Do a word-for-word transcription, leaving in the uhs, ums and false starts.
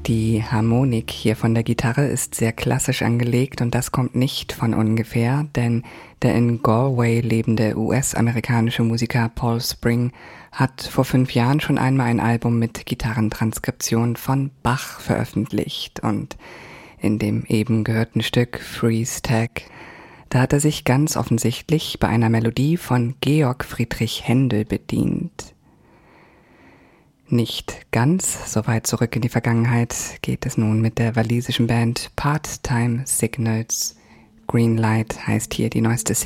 Die Harmonik hier von der Gitarre ist sehr klassisch angelegt und das kommt nicht von ungefähr, denn der in Galway lebende U S-amerikanische Musiker Paul Spring hat vor fünf Jahren schon einmal ein Album mit Gitarrentranskription von Bach veröffentlicht und in dem eben gehörten Stück Freeze Tag, da hat er sich ganz offensichtlich bei einer Melodie von Georg Friedrich Händel bedient. Nicht ganz so weit zurück in die Vergangenheit geht es nun mit der walisischen Band Part-Time Signals. Green Light heißt hier die neueste Single.